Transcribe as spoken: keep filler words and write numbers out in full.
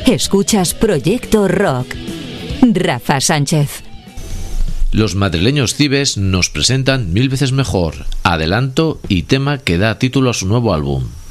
Escuchas Proyecto Rock. Rafa Sánchez. Los madrileños Cibes nos presentan Mil veces mejor, adelanto y tema que da título a su nuevo álbum.